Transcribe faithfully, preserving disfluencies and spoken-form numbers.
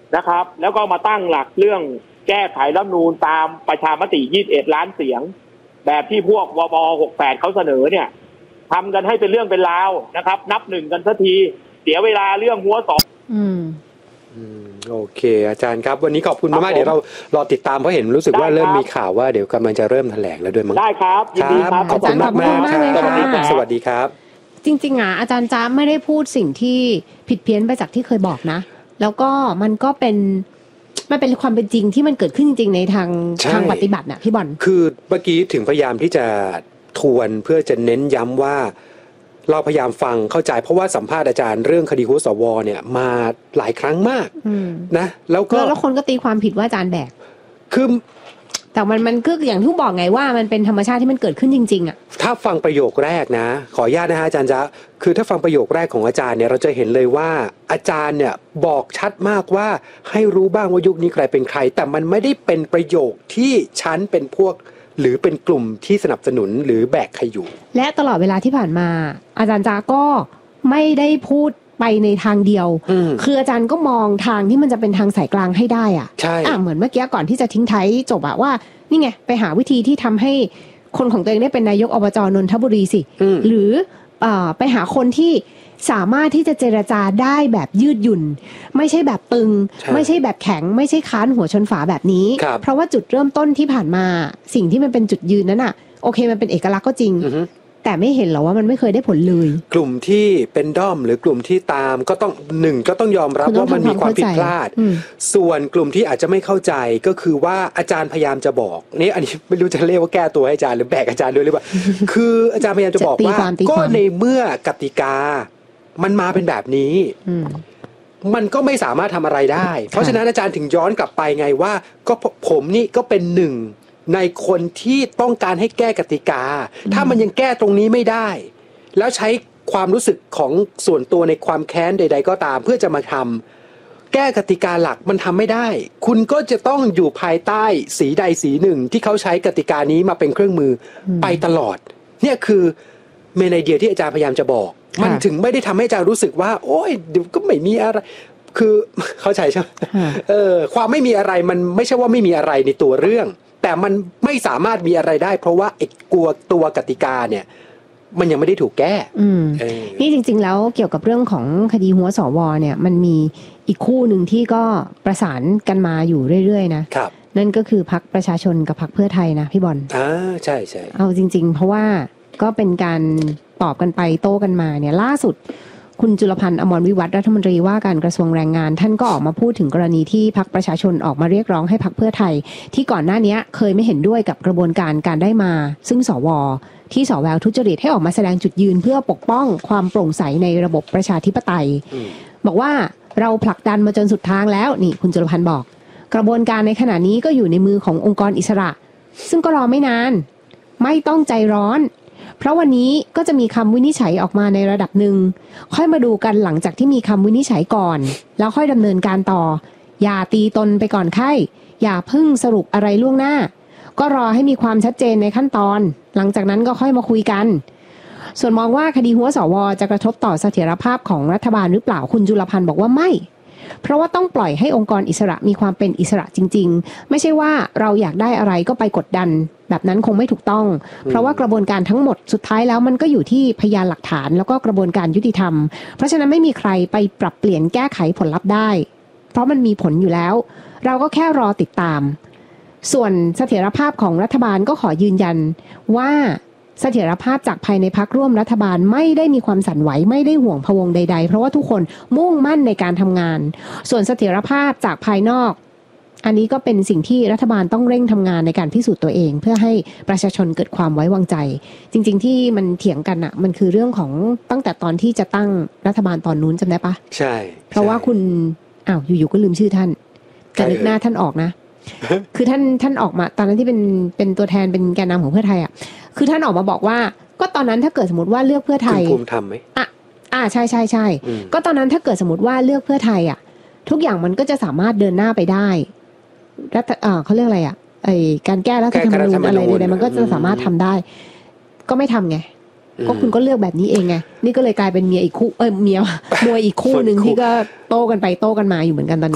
นะครับแล้วก็มาตั้งหลักเรื่องแก้ไขรัฐธรรมนูญตามประชามติยี่สิบเอ็ดล้านเสียงแบบที่พวกวบหกสิบแปดเขาเสนอเนี่ยทำกันให้เป็นเรื่องเป็นราวนะครับนับหนึ่งกันสักทีเสียเวลาเรื่องหัวสองอืมโอเคอาจารย์ครับวันนี้ขอบคุณมากๆเดี๋ยวเรารอติดตามเพราะเห็นรู้สึกว่าเริ่มมีข่าวว่าเดี๋ยวกำลังจะเริ่มแถลงแล้วด้วยมั้งได้ครับยินดีครับขอบคุณมากมากครับสวัสดีครับจริงๆอ่ะอาจารย์จ๊าไม่ได้พูดสิ่งที่ผิดเพี้ยนไปจากที่เคยบอกนะแล้วก็มันก็เป็นมันเป็นความเป็นจริงที่มันเกิดขึ้นจริงๆในทางทางปฏิบัติน่ะพี่บอลคือเมื่อกี้ถึงพยายามที่จะทวนเพื่อจะเน้นย้ำว่าเราพยายามฟังเข้าใจเพราะว่าสัมภาษณ์อาจารย์เรื่องคดีหัวสวเนี่ยมาหลายครั้งมากนะแล้วก็แล้วคนก็ตีความผิดว่าอาจารย์แบกคือแต่มันมันก็อย่างที่บอกไงว่ามันเป็นธรรมชาติที่มันเกิดขึ้นจริงๆอ่ะถ้าฟังประโยคแรกนะขออนุญาตนะฮะอาจารย์จ๊ะคือถ้าฟังประโยคแรกของอาจารย์เนี่ยเราจะเห็นเลยว่าอาจารย์เนี่ยบอกชัดมากว่าให้รู้บ้างว่ายุคนี้ใครเป็นใครแต่มันไม่ได้เป็นประโยคที่ฉันเป็นพวกหรือเป็นกลุ่มที่สนับสนุนหรือแบกใครอยู่และตลอดเวลาที่ผ่านมาอาจารย์จ๊ะก็ไม่ได้พูดไปในทางเดียวคืออาจารย์ก็มองทางที่มันจะเป็นทางสายกลางให้ได้อ่ะใช่อ่ะเหมือนเมื่อกี้ก่อนที่จะทิ้งท้ายจบอะว่านี่ไงไปหาวิธีที่ทำให้คนของตัวเองได้เป็นนายกอบจ.นนทบุรีสิหรืออ่าไปหาคนที่สามารถที่จะเจรจาได้แบบยืดหยุ่นไม่ใช่แบบตึงไม่ใช่แบบแข็งไม่ใช่ค้านหัวชนฝาแบบนี้เพราะว่าจุดเริ่มต้นที่ผ่านมาสิ่งที่มันเป็นจุดยืนนั้นอ่ะโอเคมันเป็นเอกลักษณ์ก็จริงแต่ไม่เห็นหรอว่ามันไม่เคยได้ผลเลยกลุ่มที่เป็นด้อมหรือกลุ่มที่ตามก็ต้องหนึ่งก็ต้องยอมรับว่ามันมีความผิดพลาดส่วนกลุ่มที่อาจจะไม่เข้าใจก็คือว่าอาจารย์พยายามจะบอกนี่อันนี้ไม่รู้จะเรียกว่าแก้ตัวให้อาจารย์หรือแบกอาจารย์ด้วยหรือเปล่าคืออาจารย์พยายามจะบอกว่าก็ในเมื่อกติกามันมาเป็นแบบนี้มันก็ไม่สามารถทำอะไรได้เพราะฉะนั้นอาจารย์ถึงย้อนกลับไปไงว่าก็ผมนี่ก็เป็นหนึ่งในคนที่ต้องการให้แก้กติกาถ้ามันยังแก้ตรงนี้ไม่ได้แล้วใช้ความรู้สึกของส่วนตัวในความแค้นใดๆก็ตามเพื่อจะมาทำแก้กติกาหลักมันทำไม่ได้คุณก็จะต้องอยู่ภายใต้สีใดสีหนึ่งที่เขาใช้กติกานี้มาเป็นเครื่องมือไปตลอดเนี่ยคือเมนไอเดียที่อาจารย์พยายามจะบอกมันถึงไม่ได้ทำให้อาจารย์รู้สึกว่าโอ๊ยเดี๋ยวก็ไม่มีอะไรคือเข้าใจใช่ไหมเออความไม่มีอะไรมันไม่ใช่ว่าไม่มีอะไรในตัวเรื่องแต่มันไม่สามารถมีอะไรได้เพราะว่าไอ้กลัวตัวกติกาเนี่ยมันยังไม่ได้ถูกแก้นี่จริงๆแล้วเกี่ยวกับเรื่องของคดีหัวสวเนี่ยมันมีอีกคู่หนึ่งที่ก็ประสานกันมาอยู่เรื่อยๆนะครับนั่นก็คือพรรคประชาชนกับพรรคเพื่อไทยนะพี่บอลอ่าใช่ใช่เอาจริงๆเพราะว่าก็เป็นการตอบกันไปโต้กันมาเนี่ยล่าสุดคุณจุลพันธ์อมรวิวัฒน์รัฐมนตรีว่าการกระทรวงแรงงานท่านก็ออกมาพูดถึงกรณีที่พรรคประชาชนออกมาเรียกร้องให้พรรคเพื่อไทยที่ก่อนหน้านี้เคยไม่เห็นด้วยกับกระบวนการการได้มาซึ่งสวที่สวทุจริตให้ออกมาแสดงจุดยืนเพื่อปกป้องความโปร่งใสในระบบประชาธิปไตยบอกว่าเราผลักดันมาจนสุดทางแล้วนี่คุณจุลพันธ์บอกกระบวนการในขณะนี้ก็อยู่ในมือขององค์กรอิสระซึ่งก็รอไม่นานไม่ต้องใจร้อนเพราะวันนี้ก็จะมีคำวินิจฉัยออกมาในระดับหนึ่งค่อยมาดูกันหลังจากที่มีคำวินิจฉัยก่อนแล้วค่อยดำเนินการต่ออย่าตีตนไปก่อนไข้อย่าเพิ่งสรุปอะไรล่วงหน้าก็รอให้มีความชัดเจนในขั้นตอนหลังจากนั้นก็ค่อยมาคุยกันส่วนมองว่าคดีหัวสวจะกระทบต่อเสถียรภาพของรัฐบาลหรือเปล่าคุณจุลพันธ์บอกว่าไม่เพราะว่าต้องปล่อยให้องค์กรอิสระมีความเป็นอิสระจริงๆไม่ใช่ว่าเราอยากได้อะไรก็ไปกดดันแบบนั้นคงไม่ถูกต้องเพราะว่ากระบวนการทั้งหมดสุดท้ายแล้วมันก็อยู่ที่พยานหลักฐานแล้วก็กระบวนการยุติธรรมเพราะฉะนั้นไม่มีใครไปปรับเปลี่ยนแก้ไขผลลัพธ์ได้เพราะมันมีผลอยู่แล้วเราก็แค่รอติดตามส่วนเสถียรภาพของรัฐบาลก็ขอยืนยันว่าเสถียรภาพจากภายในพรรคร่วมรัฐบาลไม่ได้มีความสั่นไหวไม่ได้ห่วงพะวงใดๆเพราะว่าทุกคนมุ่งมั่นในการทำงานส่วนเสถียรภาพจากภายนอกอันนี้ก็เป็นสิ่งที่รัฐบาลต้องเร่งทำงานในการพิสูจน์ตัวเองเพื่อให้ประชาชนเกิดความไว้วางใจจริงๆที่มันเถียงกันอ่ะมันคือเรื่องของตั้งแต่ตอนที่จะตั้งรัฐบาลตอนนู้นจำได้ปะใช่เพราะว่าคุณอ้าวอยู่ๆก็ลืมชื่อท่านแต่นึกหน้าท่านออกนะคือท่านท่านออกมาตอนนั้นที่เป็นเป็นตัวแทนเป็นแกนนำของเพื่อไทยอ่ะคือท่านออกมาบอกว่าก็ตอนนั้นถ้าเกิดสมมติว่าเลือกเพื่อไทยคุณภูมิธรรมไหมอ่ะอ่าใช่ใช่ใช่ก็ตอนนั้นถ้าเกิดสมมติว่าเลือกเพื่อไทยอ่ะทุกอย่างมันก็จะสามารถเดินหน้าไปได้รัฐอ่าเขาเรียกอะไรอ่ะไอการแก้รัฐธรรมนูญอะไรใดๆมันก็จะสามารถทำได้ก็ไม่ทำไงก็คุณก็เลือกแบบนี้เองไงนี่ก็เลยกลายเป็นเมียอีกคู่เอ้ยเมียมวยอีกคู่นึงที่ก็โต้กันไปโต้กันมาอยู่เหมือนกันตอนนี้